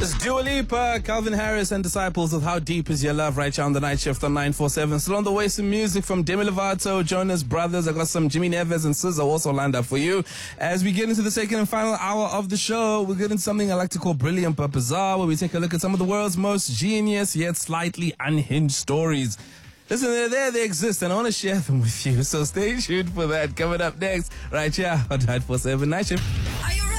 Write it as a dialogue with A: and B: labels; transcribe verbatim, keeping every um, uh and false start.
A: It's Dua Lipa, Calvin Harris and Disciples with How Deep Is Your Love right here on the night shift on nine four seven. Still on the way, some music from Demi Lovato, Jonas Brothers. I got some Jimmy Neves and S Z A also lined up for you. As we get into the second and final hour of the show, we're getting something I like to call Brilliant but Bizarre, where we take a look at some of the world's most genius yet slightly unhinged stories. Listen, they're there, they exist, and I want to share them with you. So stay tuned for that. Coming up next, right here on nine four seven Night Shift.